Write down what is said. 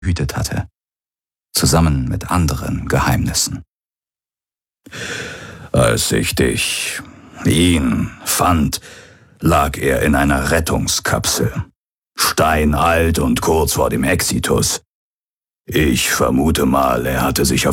gehütet hatte, zusammen mit anderen Geheimnissen. Als ich ihn fand, lag er in einer Rettungskapsel, steinalt und kurz vor dem Exitus. Ich vermute mal, er hatte sich auf